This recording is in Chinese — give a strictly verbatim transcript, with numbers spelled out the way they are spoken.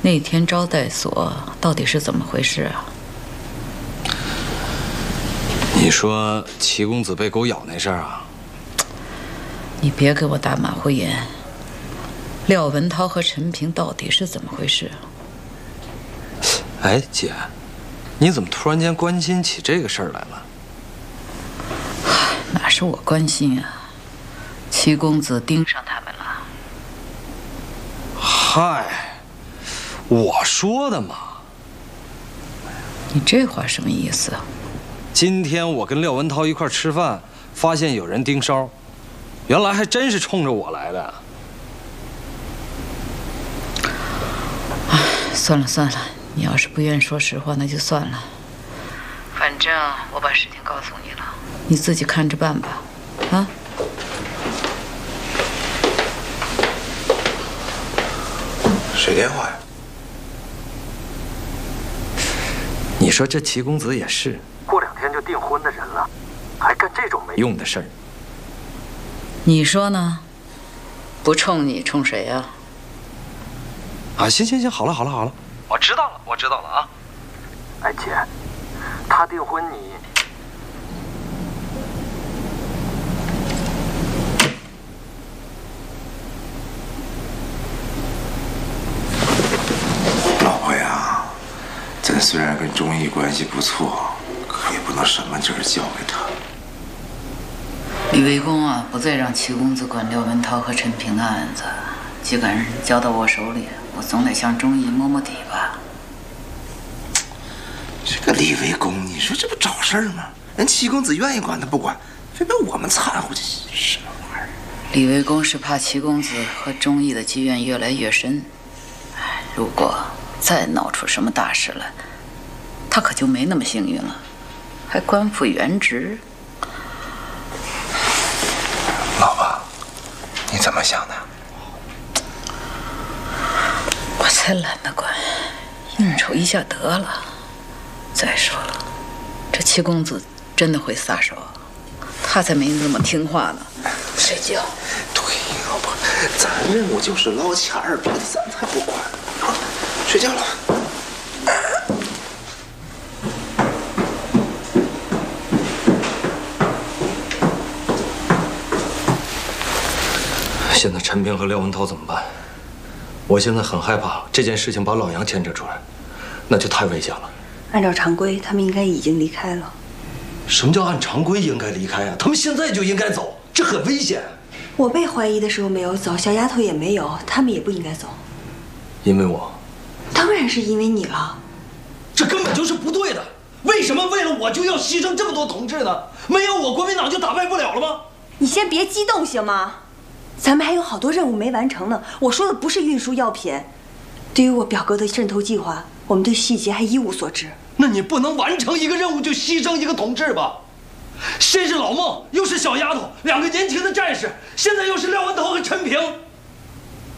那天招待所到底是怎么回事啊？ 你说齐公子被狗咬那事儿啊？ 你别给我打马虎眼。廖文涛和陈平到底是怎么回事啊？ 哎，姐，你怎么突然间关心起这个事儿来了？ 哪是我关心啊？齐公子盯上他们了。 嗨，我说的嘛。 你这话什么意思啊？ 今天我跟廖文涛一块吃饭，发现有人盯梢，原来还真是冲着我来的。 哎，算了算了，你要是不愿说实话，那就算了。反正我把事情告诉你了，你自己看着办吧。啊？ 谁电话呀？ 你说这齐公子也是， 过两天就订婚的人了，还干这种没用的事儿。 你说呢？不冲你，冲谁呀？ 啊，行行行，好了好了好了，我知道了，我知道了啊。 哎姐，他订婚你。 老婆呀，咱虽然跟钟义关系不错，可也不能什么劲儿交给他。 李卫公啊，不再让齐公子管廖文涛和陈平的案子，既敢交到我手里，我总得向钟义摸摸底吧。 这个李卫公，你说这不找事儿吗？人齐公子愿意管他不管，非把我们掺和，这什么玩意儿？ 李卫公是怕齐公子和钟义的积怨越来越深，如果再闹出什么大事来，他可就没那么幸运了，还官复原职。 老婆，你怎么想的？ 我才懒得管，应酬一下得了。再说了，这齐公子真的会撒手，他才没那么听话呢。睡觉。 对，老婆，咱任务就是捞钱儿，别的咱才不管。睡觉了。 现在陈平和廖文涛怎么办？我现在很害怕这件事情把老杨牵扯出来，那就太危险了。 按照常规，他们应该已经离开了。 什么叫按常规应该离开啊？他们现在就应该走，这很危险。 我被怀疑的时候没有走，小丫头也没有，他们也不应该走。 因为我？ 当然是因为你了。 这根本就是不对的。为什么为了我就要牺牲这么多同志呢？没有我，国民党就打败不了了吗？ 你先别激动行吗？咱们还有好多任务没完成呢。我说的不是运输药品，对于我表哥的渗透计划，我们对细节还一无所知。 那你不能完成一个任务就牺牲一个同志吧？先是老孟，又是小丫头，两个年轻的战士，现在又是廖文涛和陈平。